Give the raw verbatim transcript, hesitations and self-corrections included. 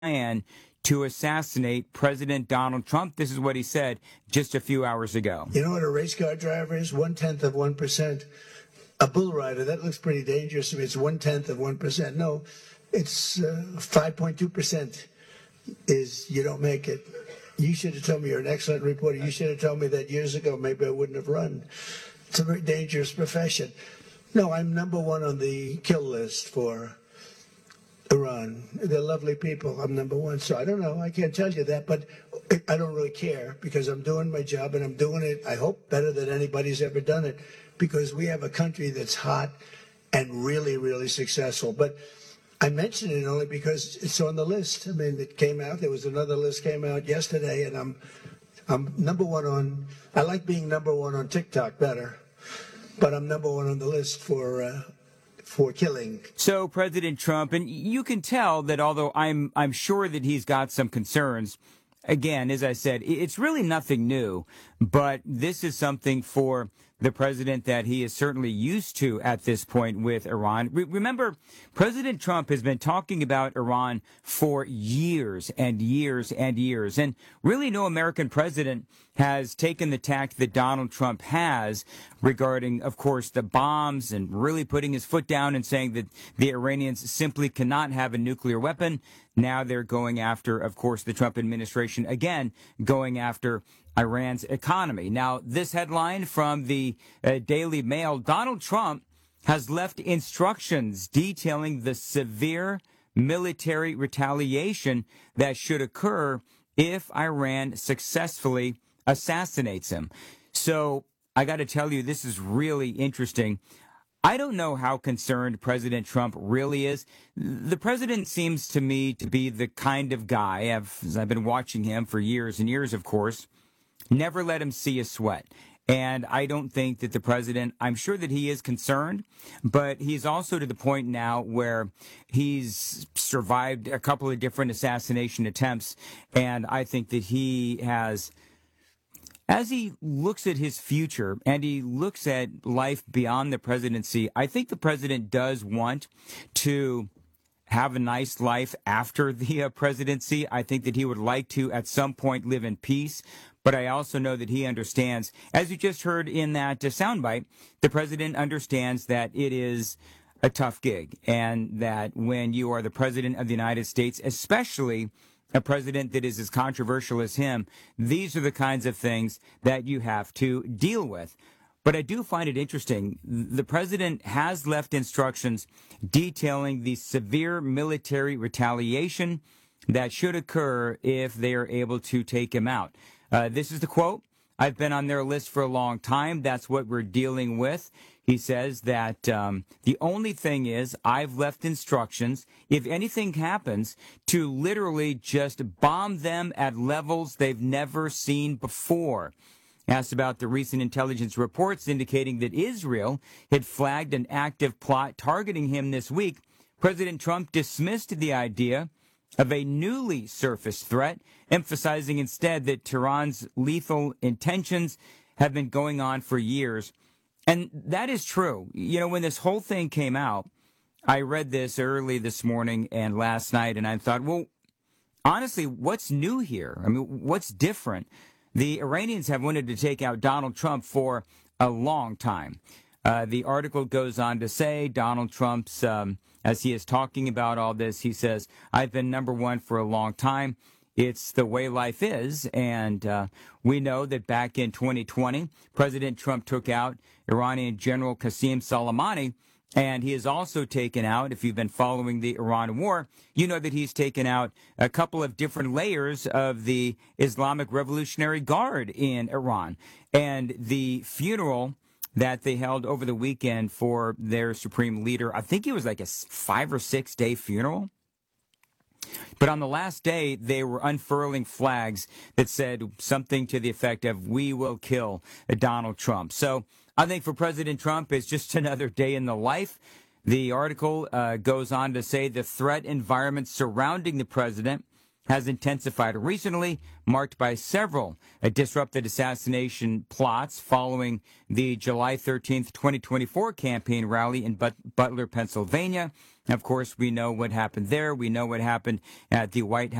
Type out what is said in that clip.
plan to assassinate President Donald Trump. This is what he said just a few hours ago. You know what a race car driver is? One-tenth of one percent. A bull rider, that looks pretty dangerous to me. It's one-tenth of one percent. No, it's uh, five point two percent is you don't make it. You should have told me, you're an excellent reporter. You should have told me that years ago. Maybe I wouldn't have run. It's a very dangerous profession. No, I'm number one on the kill list for Iran. They're lovely people. I'm number one. So I don't know. I can't tell you that, but I don't really care because I'm doing my job and I'm doing it, I hope, better than anybody's ever done it, because we have a country that's hot and really, really successful. But I mention it only because it's on the list. I mean, it came out. There was another list came out yesterday, and I'm I'm number one on. I like being number one on TikTok better, but I'm number one on the list for uh, for killing. So President Trump, and you can tell that although I'm I'm sure that he's got some concerns. Again, as I said, it's really nothing new, but this is something for the president that he is certainly used to at this point with Iran. Re- remember, President Trump has been talking about Iran for years and years and years, and really no American president has taken the tact that Donald Trump has regarding, of course, the bombs and really putting his foot down and saying that the Iranians simply cannot have a nuclear weapon. Now they're going after, of course, the Trump administration, again, going after Iran's economy. Now, this headline from the uh, Daily Mail, Donald Trump has left instructions detailing the severe military retaliation that should occur if Iran successfully assassinates him. So I got to tell you, this is really interesting. I don't know how concerned President Trump really is. The president seems to me to be the kind of guy, I've, I've been watching him for years and years, of course, never let him see a sweat. And I don't think that the president, I'm sure that he is concerned, but he's also to the point now where he's survived a couple of different assassination attempts. And I think that he has, as he looks at his future and he looks at life beyond the presidency, I think the president does want to have a nice life after the uh, presidency. I think that he would like to, at some point, live in peace. But I also know that he understands, as you just heard in that uh, soundbite, the president understands that it is a tough gig and that when you are the president of the United States, especially a president that is as controversial as him, these are the kinds of things that you have to deal with. But I do find it interesting. The president has left instructions detailing the severe military retaliation that should occur if they are able to take him out. Uh, this is the quote. I've been on their list for a long time. That's what we're dealing with. He says that um, the only thing is I've left instructions, if anything happens, to literally just bomb them at levels they've never seen before. Asked about the recent intelligence reports indicating that Israel had flagged an active plot targeting him this week, President Trump dismissed the idea of a newly surfaced threat, emphasizing instead that Tehran's lethal intentions have been going on for years. And that is true. You know, when this whole thing came out, I read this early this morning and last night, and I thought, well, honestly, what's new here? I mean, what's different? The Iranians have wanted to take out Donald Trump for a long time. Uh, the article goes on to say Donald Trump's, um, as he is talking about all this, he says, I've been number one for a long time. It's the way life is. And uh, we know that back in twenty twenty, President Trump took out Iranian General Qasem Soleimani. And he has also taken out, if you've been following the Iran war, you know that he's taken out a couple of different layers of the Islamic Revolutionary Guard in Iran. And the funeral that they held over the weekend for their supreme leader, I think it was like a five or six day funeral. But on the last day, they were unfurling flags that said something to the effect of, we will kill Donald Trump. So I think for President Trump, it's just another day in the life. The article uh, goes on to say the threat environment surrounding the president has intensified recently, marked by several uh, disrupted assassination plots following the July thirteenth, twenty twenty-four campaign rally in But- Butler, Pennsylvania. Of course, we know what happened there. We know what happened at the White House.